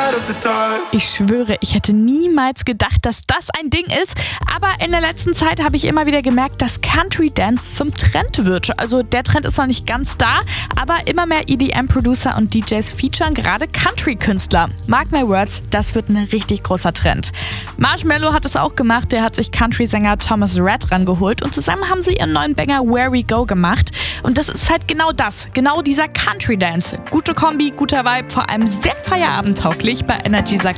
Ich schwöre, ich hätte niemals gedacht, dass das ein Ding ist. Aber in der letzten Zeit habe ich immer wieder gemerkt, dass Country Dance zum Trend wird. Also der Trend ist noch nicht ganz da, aber immer mehr EDM-Producer und DJs featuren gerade Country-Künstler. Mark my words, das wird ein richtig großer Trend. Marshmello hat es auch gemacht. Der hat sich Country-Sänger Thomas Rhett rangeholt und zusammen haben sie ihren neuen Banger Where We Go gemacht. Und das ist halt genau das, genau dieser Country Dance. Gute Kombi, guter Vibe, vor allem sehr feierabendtauglich. Bei Energy sagt